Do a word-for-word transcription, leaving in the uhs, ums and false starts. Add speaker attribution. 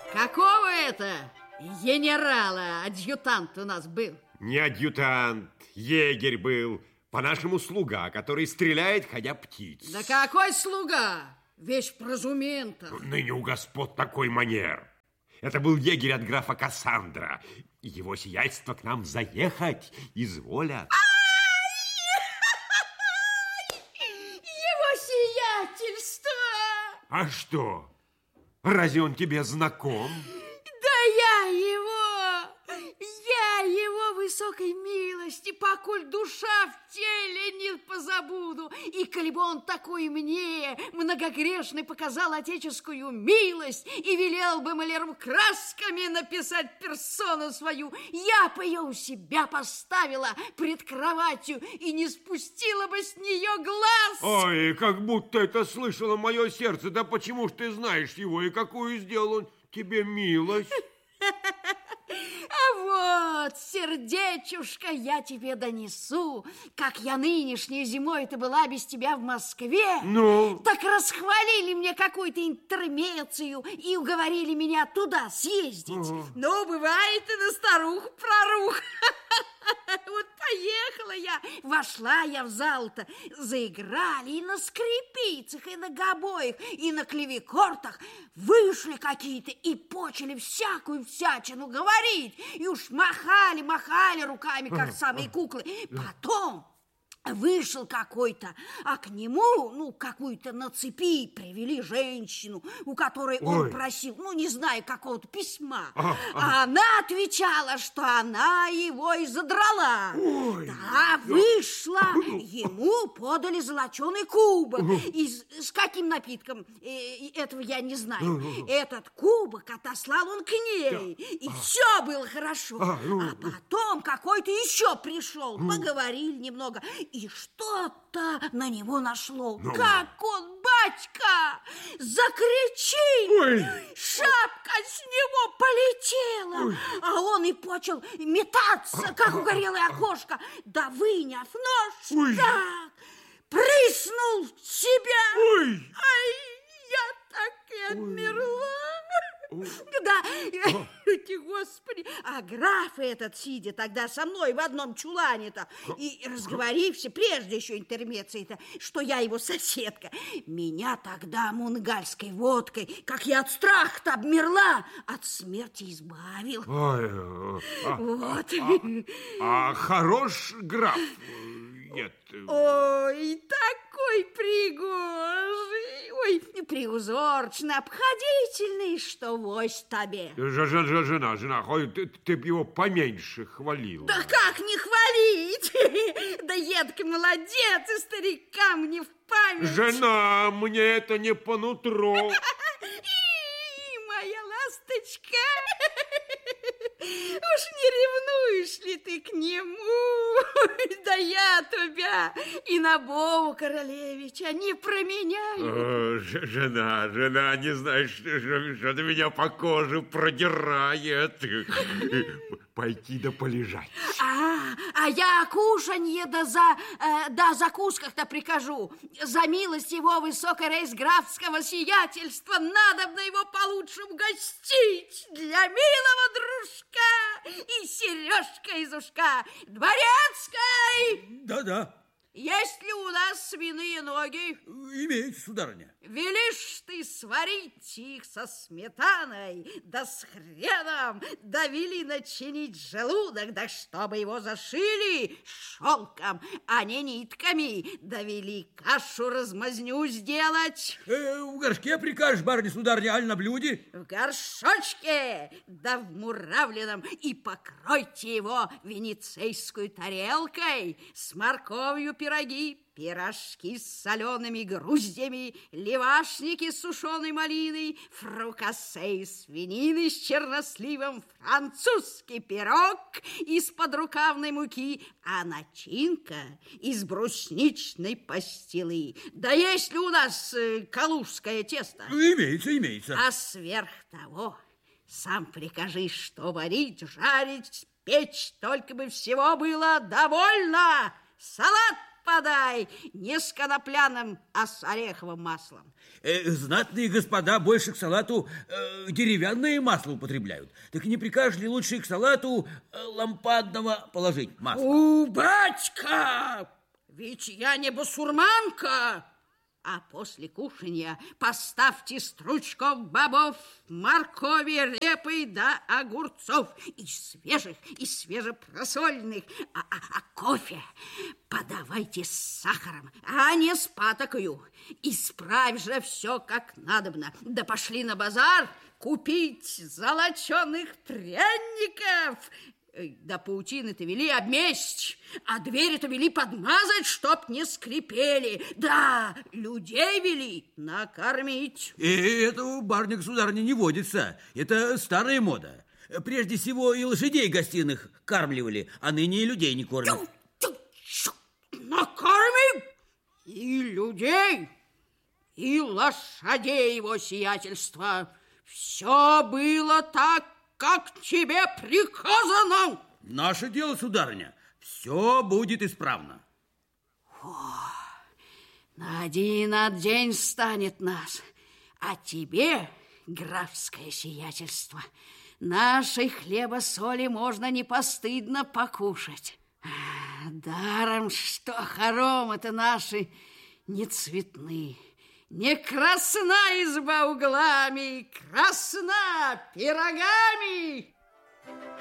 Speaker 1: Какого это генерала адъютант у нас был?
Speaker 2: Не адъютант, егерь был. По-нашему слуга, который стреляет, ходя птиц.
Speaker 1: Да какой слуга? Весь прозумента.
Speaker 2: Ныне у господ такой манер. Это был егерь от графа Кассандра. Его сиятельство к нам заехать изволят.
Speaker 1: Его сиятельство!
Speaker 2: А что? Разве он тебе знаком?
Speaker 1: Да я его, я его высокой милости, покуль душа в теле не позабуду. И коли бы он такой мне, многогрешный, показал отеческую милость и велел бы маляром красками написать персону свою, я бы ее у себя поставила пред кроватью и не спустила бы с нее глаз.
Speaker 2: Ой, как будто это слышало мое сердце. Да почему ж ты знаешь его и какую сделал он тебе милость?
Speaker 1: А вот, сердечушка, я тебе донесу, как я нынешней зимой-то была без тебя в Москве.
Speaker 2: Ну?
Speaker 1: Так расхвалили мне какую-то интермецию и уговорили меня туда съездить. Угу. Ну, бывает и на старуху-прорух. Вот поехала я, вошла я в зал-то, заиграли и на скрипицах, и на гобоях, и на клавикордах. Вышли какие-то и почали всякую всячину говорить. И уж махали, махали руками, как самые куклы. Потом вышел какой-то, а к нему, ну, какую-то на цепи привели женщину, у которой он Ой. просил, ну, не знаю, какого-то письма. А, а она отвечала, что она его и задрала. Ой. Да, вышла, ему подали золоченый кубок. И с, с каким напитком, э, этого я не знаю. Этот кубок отослал он к ней, и все было хорошо. А потом какой-то еще пришел, поговорили немного, и что-то на него нашло. Ну. Как он, батька, закричит, Ой. шапка с него полетела. Ой. А он и почел метаться, как угорелое окошко. Да выняв нож, Ой. так, прыснул в себя.
Speaker 2: Ой.
Speaker 1: Ай, я так и обмерла. Да, Господи, а граф этот, сидя тогда со мной в одном чулане-то, и разговорившись, прежде еще интермеции-то, что я его соседка, меня тогда мунгальской водкой, как я от страха-то обмерла, от смерти избавил.
Speaker 2: Ой, а,
Speaker 1: вот.
Speaker 2: А, а хорош граф? Нет.
Speaker 1: Ой, такой пригожий, ой, приузорчный, обходительный, что вось тебе.
Speaker 2: Жена, жена, жена, ты, ты б его поменьше хвалила.
Speaker 1: Да как не хвалить? Да едкий молодец, и старикам не в память.
Speaker 2: Жена, мне это не по нутру.
Speaker 1: Моя ласточка, уж не ревнуешь ли ты к нему? Да я тебя и на Богу Королевича не променяю.
Speaker 2: О, жена, жена, не знаешь, что, что ты меня по коже продирает. Пойти да полежать.
Speaker 1: А, а я кушанье да за э, да закусках-то прикажу. За милость его высокой рейхсграфского сиятельства надобно его получше угостить для милого дружка и сережка из ушка. Дворецкой!
Speaker 3: Да-да.
Speaker 1: Есть ли у нас свиные ноги?
Speaker 3: Имеется, сударыня.
Speaker 1: Велишь ты сварить их со сметаной, да с хреном, да вели начинить желудок, да чтобы его зашили шелком, а не нитками, да вели кашу-размазню сделать.
Speaker 3: Э, в горшке прикажешь, барыня, сударыня, аль на блюде?
Speaker 1: В горшочке, да в муравленном, и покройте его венецейской тарелкой с морковью пироги, пирожки с солеными груздями, левашники с сушеной малиной, фрукассе из свинины с черносливом, французский пирог из подрукавной муки, а начинка из брусничной пастилы. Да есть ли у нас э, калужское тесто?
Speaker 3: Имеется, имеется.
Speaker 1: А сверх того сам прикажи, что варить, жарить, печь, только бы всего было довольно. Салат подай, не с конопляным, а с ореховым маслом.
Speaker 3: Э, знатные господа больше к салату э, деревянное масло употребляют. Так не прикажешь ли лучше к салату э, лампадного положить масло?
Speaker 1: У, батька, ведь я не басурманка. А после кушанья поставьте стручков бобов, моркови, репы да огурцов. И свежих, и свежепросольных. А, а, а кофе подавайте с сахаром, а не с патокою. Исправь же все как надобно. Да пошли на базар купить золоченых пряников. Да паутины-то вели обместь, а двери-то вели подмазать, чтоб не скрипели. Да, людей вели накормить.
Speaker 3: И этого, барыня, сударыня, не водится. Это старая мода. Прежде всего и лошадей гостиных кормливали, а ныне и людей не кормят.
Speaker 1: Накормим и людей, и лошадей его сиятельства. Все было так, как тебе приказано.
Speaker 3: Наше дело, сударыня, все будет исправно.
Speaker 1: О, на один день станет нас, а тебе, графское сиятельство, нашей хлеба-соли можно не постыдно покушать. Даром, что хоромы-то наши не цветны. Не красна изба углами, красна пирогами.